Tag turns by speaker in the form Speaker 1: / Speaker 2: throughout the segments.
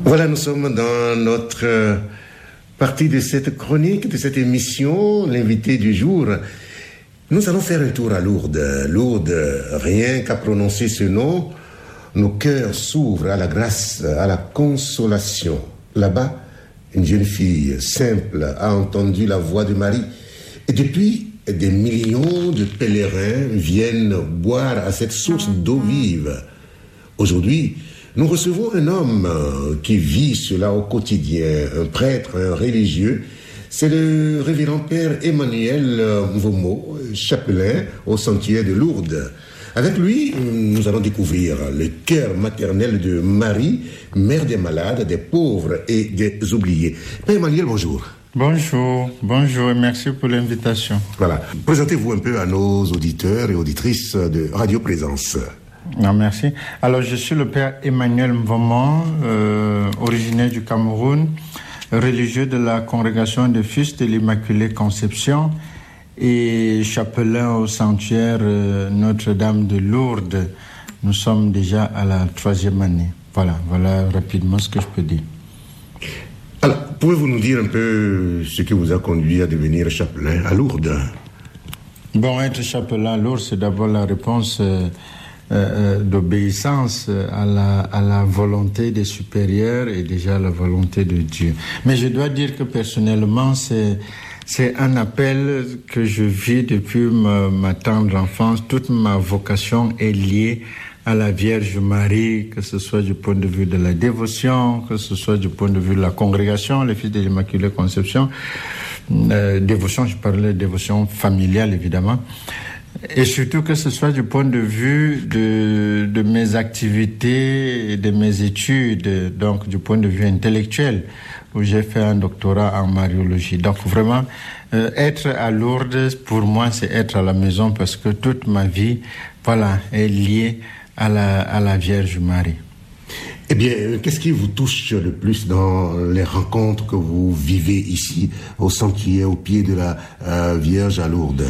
Speaker 1: Voilà, nous sommes dans notre partie de cette chronique, de cette émission, l'invité du jour. Nous allons faire un tour à Lourdes. Lourdes, rien qu'à prononcer ce nom, nos cœurs s'ouvrent à la grâce, à la consolation. Là-bas, une jeune fille simple a entendu la voix de Marie. Et depuis, des millions de pèlerins viennent boire à cette source d'eau vive. Aujourd'hui, nous recevons un homme qui vit cela au quotidien, un prêtre, un religieux. C'est le révérend père Emmanuel Mvomo, chapelain au sentier de Lourdes. Avec lui, nous allons découvrir le cœur maternel de Marie, mère des malades, des pauvres et des oubliés. Père Emmanuel, bonjour.
Speaker 2: Bonjour et merci pour l'invitation.
Speaker 1: Voilà. Présentez-vous un peu à nos auditeurs et auditrices de Radio Présence.
Speaker 2: Non, merci. Alors, je suis le père Emmanuel Mvomo, originaire du Cameroun, religieux de la congrégation des Fils de l'Immaculée Conception et chapelain au sanctuaire Notre-Dame de Lourdes. Nous sommes déjà à la 3e année. Voilà rapidement ce que je peux dire.
Speaker 1: Alors, pouvez-vous nous dire un peu ce qui vous a conduit à devenir chapelain à Lourdes?
Speaker 2: Bon, être chapelain à Lourdes, c'est d'abord la réponse d'obéissance à la volonté des supérieurs et déjà à la volonté de Dieu. Mais je dois dire que personnellement, c'est un appel que je vis depuis ma tendre enfance. Toute ma vocation est liée à la Vierge Marie, que ce soit du point de vue de la dévotion, que ce soit du point de vue de la congrégation, les Fils de l'Immaculée Conception. Dévotion, je parlais de dévotion familiale, évidemment. Et surtout que ce soit du point de vue de mes activités et de mes études, donc du point de vue intellectuel, où j'ai fait un doctorat en mariologie. Donc vraiment, être à Lourdes, pour moi, c'est être à la maison parce que toute ma vie, est liée à la Vierge Marie.
Speaker 1: Eh bien, qu'est-ce qui vous touche le plus dans les rencontres que vous vivez ici, au sentier, au pied de la Vierge à Lourdes?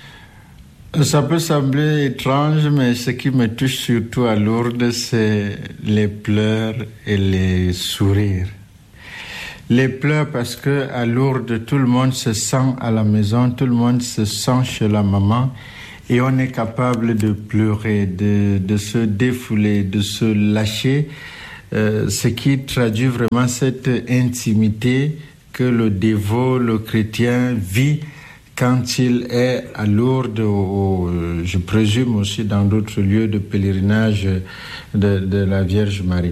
Speaker 2: Ça peut sembler étrange, mais ce qui me touche surtout à Lourdes, c'est les pleurs et les sourires. Les pleurs parce que à Lourdes, tout le monde se sent à la maison, tout le monde se sent chez la maman et on est capable de pleurer, de se défouler, de se lâcher, ce qui traduit vraiment cette intimité que le dévot, le chrétien vit quand il est à Lourdes, je présume aussi dans d'autres lieux de pèlerinage de la Vierge Marie.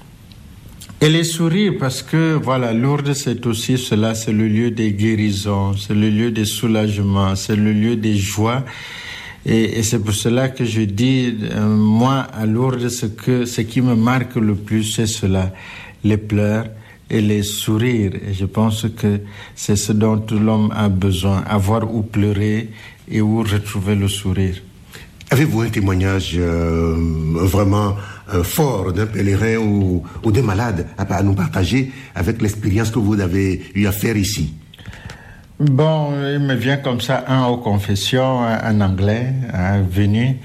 Speaker 2: Et les sourires, parce que Lourdes c'est aussi cela, c'est le lieu des guérisons, c'est le lieu des soulagements, c'est le lieu des joies. Et c'est pour cela que je dis, moi à Lourdes, ce qui me marque le plus, c'est cela, les pleurs et les sourires. Et je pense que c'est ce dont tout l'homme a besoin, avoir où pleurer et où retrouver le sourire.
Speaker 1: Avez-vous un témoignage vraiment fort d'un pèlerin ou d'un malade à nous partager avec l'expérience que vous avez eu à faire ici?
Speaker 2: Bon, il me vient comme ça un aux confessions, un Anglais, venu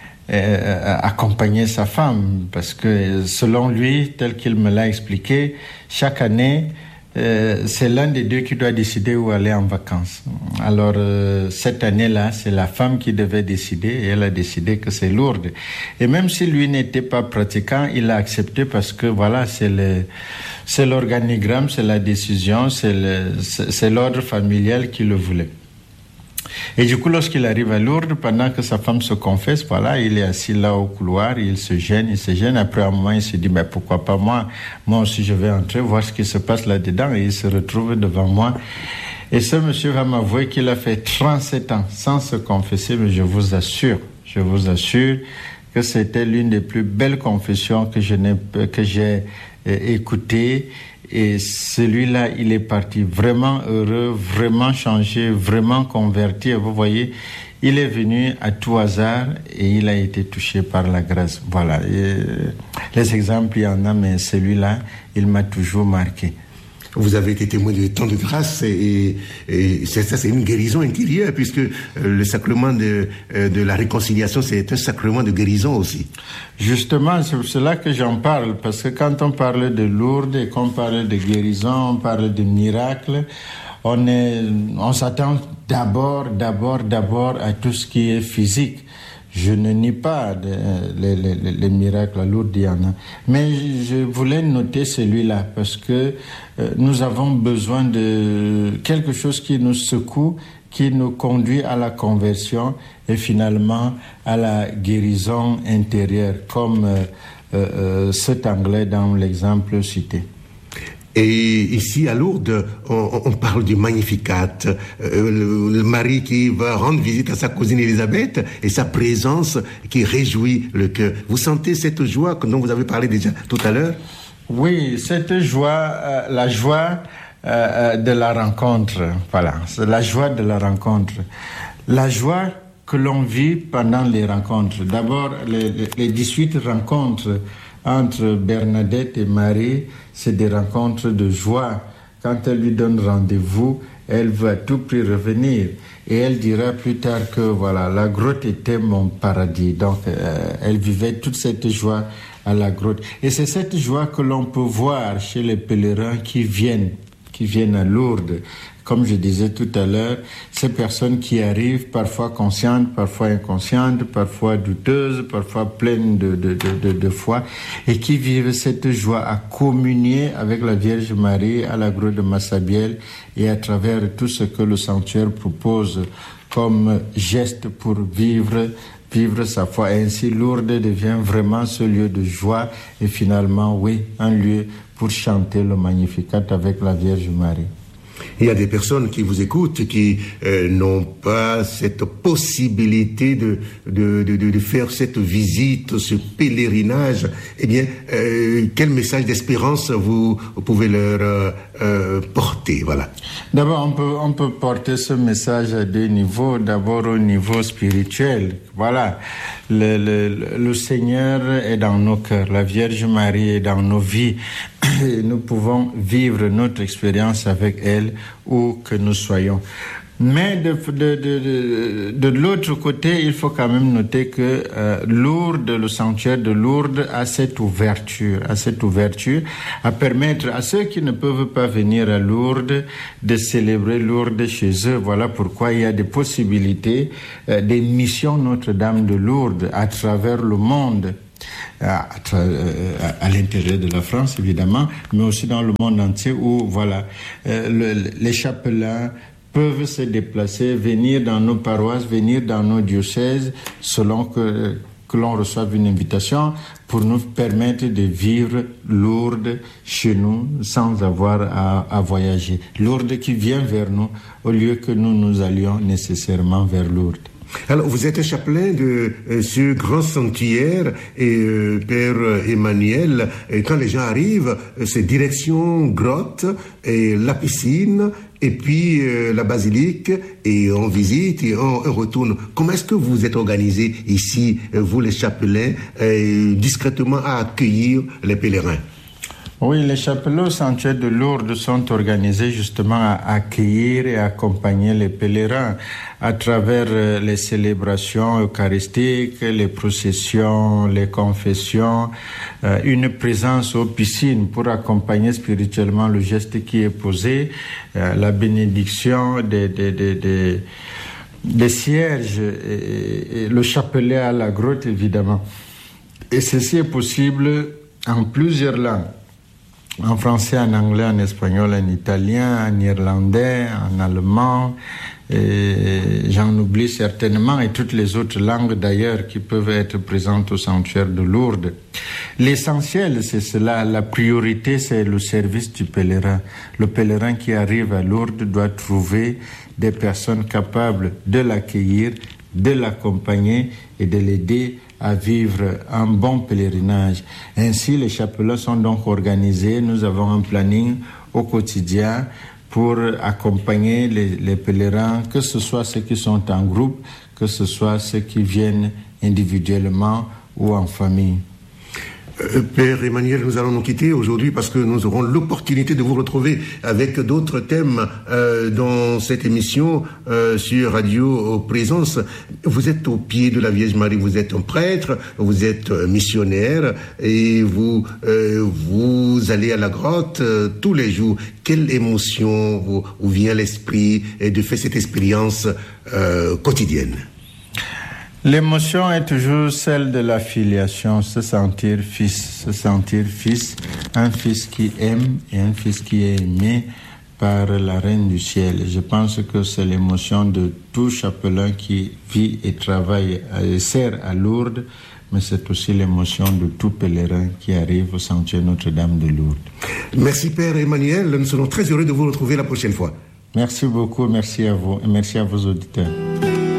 Speaker 2: accompagner sa femme, parce que selon lui, tel qu'il me l'a expliqué, chaque année, c'est l'un des deux qui doit décider où aller en vacances. Alors, cette année-là, c'est la femme qui devait décider et elle a décidé que c'est Lourdes. Et même si lui n'était pas pratiquant, il a accepté parce que c'est l'organigramme, c'est la décision, c'est l'ordre familial qui le voulait. Et du coup, lorsqu'il arrive à Lourdes, pendant que sa femme se confesse, il est assis là au couloir, il se gêne. Après un moment, il se dit, pourquoi pas moi aussi je vais entrer, voir ce qui se passe là-dedans. Et il se retrouve devant moi. Et ce monsieur va m'avouer qu'il a fait 37 ans sans se confesser, mais je vous assure que c'était l'une des plus belles confessions que j'ai écoutées. Et celui-là, il est parti vraiment heureux, vraiment changé, vraiment converti. Et vous voyez, il est venu à tout hasard et il a été touché par la grâce. Et les exemples, il y en a, mais celui-là, il m'a toujours marqué.
Speaker 1: Vous avez été témoin de tant de grâce et c'est une guérison intérieure puisque le sacrement de la réconciliation, c'est un sacrement de guérison aussi.
Speaker 2: Justement, c'est pour cela que j'en parle, parce que quand on parle de Lourdes et qu'on parle de guérison, on parle de miracle, on s'attend d'abord à tout ce qui est physique. Je ne nie pas les miracles à Lourdes, il y en a. Mais je voulais noter celui-là parce que nous avons besoin de quelque chose qui nous secoue, qui nous conduit à la conversion et finalement à la guérison intérieure, comme cet Anglais dans l'exemple cité.
Speaker 1: Et ici à Lourdes, on parle du Magnificat, le mari qui va rendre visite à sa cousine Élisabeth et sa présence qui réjouit le cœur. Vous sentez cette joie dont vous avez parlé déjà tout à l'heure?
Speaker 2: Oui, cette joie, la joie de la rencontre, voilà, c'est la joie de la rencontre. La joie que l'on vit pendant les rencontres. D'abord, les 18 rencontres entre Bernadette et Marie, c'est des rencontres de joie. Quand elle lui donne rendez-vous, elle veut à tout prix revenir. Et elle dira plus tard que voilà, la grotte était mon paradis. Donc, elle vivait toute cette joie à la grotte. Et c'est cette joie que l'on peut voir chez les pèlerins qui viennent à Lourdes. Comme je disais tout à l'heure, ces personnes qui arrivent parfois conscientes, parfois inconscientes, parfois douteuses, parfois pleines de foi, et qui vivent cette joie à communier avec la Vierge Marie à la grotte de Massabielle et à travers tout ce que le sanctuaire propose comme geste pour vivre sa foi. Et ainsi, Lourdes devient vraiment ce lieu de joie et finalement, oui, un lieu pour chanter le Magnificat avec la Vierge Marie.
Speaker 1: Il y a des personnes qui vous écoutent qui n'ont pas cette possibilité de faire cette visite, ce pèlerinage. Eh bien, quel message d'espérance vous pouvez leur porter, voilà.
Speaker 2: D'abord, on peut porter ce message à deux niveaux. D'abord, au niveau spirituel. Voilà, le Seigneur est dans nos cœurs, la Vierge Marie est dans nos vies. Nous pouvons vivre notre expérience avec elle où que nous soyons. Mais de l'autre côté, il faut quand même noter que Lourdes, le sanctuaire de Lourdes, a cette ouverture à permettre à ceux qui ne peuvent pas venir à Lourdes de célébrer Lourdes chez eux. Voilà pourquoi il y a des possibilités, des missions Notre-Dame de Lourdes à travers le monde. À l'intérieur de la France évidemment, mais aussi dans le monde entier où voilà, les chapelains peuvent se déplacer, venir dans nos paroisses, venir dans nos diocèses selon que l'on reçoive une invitation pour nous permettre de vivre Lourdes chez nous sans avoir à voyager. Lourdes qui vient vers nous au lieu que nous allions nécessairement vers Lourdes.
Speaker 1: Alors, vous êtes chapelain de ce grand sanctuaire et Père Emmanuel, et quand les gens arrivent, c'est direction grotte et la piscine et puis la basilique et on visite et on retourne. Comment est-ce que vous êtes organisés ici, vous les chapelains, discrètement à accueillir les pèlerins?
Speaker 2: Oui, les chapelans au sanctuaire de Lourdes sont organisés justement à accueillir et accompagner les pèlerins à travers les célébrations eucharistiques, les processions, les confessions, une présence aux piscines pour accompagner spirituellement le geste qui est posé, la bénédiction des cierges et le chapelet à la grotte évidemment. Et ceci est possible en plusieurs langues. En français, en anglais, en espagnol, en italien, en irlandais, en allemand, et j'en oublie certainement, et toutes les autres langues d'ailleurs qui peuvent être présentes au sanctuaire de Lourdes. L'essentiel, c'est cela, la priorité, c'est le service du pèlerin. Le pèlerin qui arrive à Lourdes doit trouver des personnes capables de l'accueillir, de l'accompagner et de l'aider à vivre un bon pèlerinage. Ainsi, les chapelans sont donc organisés. Nous avons un planning au quotidien pour accompagner les pèlerins, que ce soit ceux qui sont en groupe, que ce soit ceux qui viennent individuellement ou en famille.
Speaker 1: Père Emmanuel, nous allons nous quitter aujourd'hui parce que nous aurons l'opportunité de vous retrouver avec d'autres thèmes dans cette émission sur Radio Présence. Vous êtes au pied de la Vierge Marie, vous êtes un prêtre, vous êtes missionnaire et vous allez à la grotte tous les jours. Quelle émotion vous vient à l'esprit de faire cette expérience quotidienne?
Speaker 2: L'émotion est toujours celle de la filiation, se sentir fils, un fils qui aime et un fils qui est aimé par la Reine du Ciel. Je pense que c'est l'émotion de tout chapelain qui vit et travaille et sert à Lourdes, mais c'est aussi l'émotion de tout pèlerin qui arrive au sanctuaire Notre-Dame de Lourdes. Merci Père Emmanuel, nous serons très heureux de vous retrouver la prochaine fois. Merci beaucoup, merci à vous et merci à vos auditeurs.